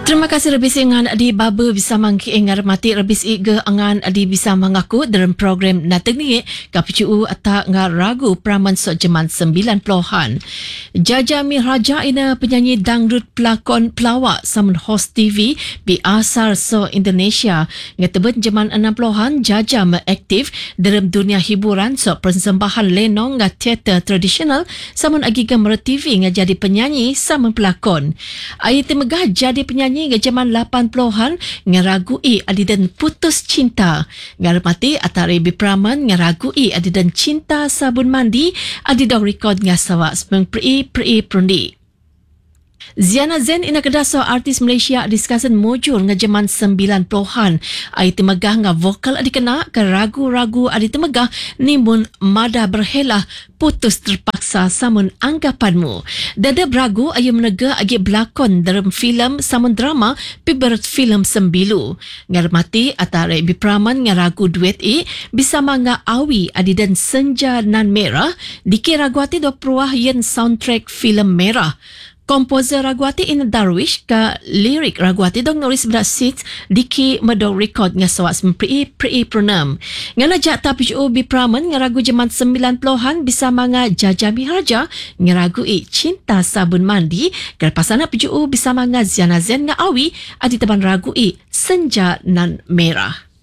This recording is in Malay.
Terima kasih rebis ingan di baba bisa mangkiingar mati rebis iga angan di bisa mengaku dalam program natengi KPCU atak ngar ragu praman so jeman 90-an. Jaja Miraja ina penyanyi dangdut pelakon pelawak samun host TV bi asal so Indonesia ngetebet jeman 60-an Jaja aktif dalam dunia hiburan so persembahan lenong ngat teater tradisional samun agiga mer TV ngajadi penyanyi samun pelakon. Ayat megah jadi penyanyi ke zaman 80-an ngeragui adidan putus cinta. Ngarmati atari bipraman ngeragui adidan cinta sabun mandi adidong rekod ngasawa semeng pri prundi. Ziana Zen ina kedaso artis Malaysia diskasen mujur ngajaman 90-an. Ai temegah nga vokal adikena ke ragu-ragu adi temegah nimbun mada berhelah putus terpaksa samun anggapanmu. Dada beragu ayu menega agi belakon dalam filem samun drama piberat filem Sembilu. Ngarmati atare bipraman ngaragu duet bisa manga awi adi dan senja nan merah dikira guati do peruah yen soundtrack filem merah. Komposer Ragwati Ina Darwish ke lirik Ragwati dong nulis berasit diki medong rekod ngasawas pri pronam. Ngana jak tapicu bipraman ngaragu jaman 90-an bisa manga Jaja Miraja ngaragu cinta sabun mandi kerpasana picu bisa manga Ziana Zen nga awi adi teban ragu senja nan merah.